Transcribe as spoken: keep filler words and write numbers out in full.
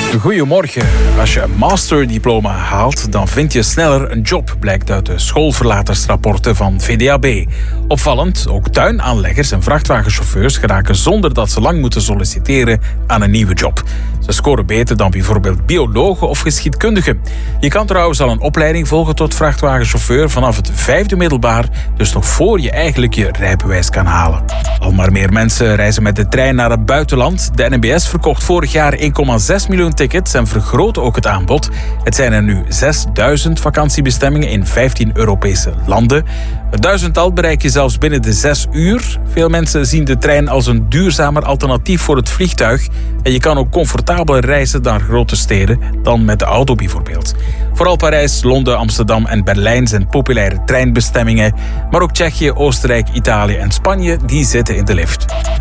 Goedemorgen. Als je een masterdiploma haalt, dan vind je sneller een job, blijkt uit de schoolverlatersrapporten van V D A B. Opvallend, ook tuinaanleggers en vrachtwagenchauffeurs geraken zonder dat ze lang moeten solliciteren aan een nieuwe job. Ze scoren beter dan bijvoorbeeld biologen of geschiedkundigen. Je kan trouwens al een opleiding volgen tot vrachtwagenchauffeur vanaf het vijfde middelbaar, dus nog voor je eigenlijk je rijbewijs kan halen. Al maar meer mensen reizen met de trein naar het buitenland. De N M B S verkocht vorig jaar één komma zes miljoen tickets en vergroot ook het aanbod. Het zijn er nu zesduizend vakantiebestemmingen in vijftien Europese landen. Het duizendtal bereik je zelfs binnen de zes uur. Veel mensen zien de trein als een duurzamer alternatief voor het vliegtuig. En je kan ook comfortabeler reizen naar grote steden dan met de auto bijvoorbeeld. Vooral Parijs, Londen, Amsterdam en Berlijn zijn populaire treinbestemmingen. Maar ook Tsjechië, Oostenrijk, Italië en Spanje die zitten in de lift.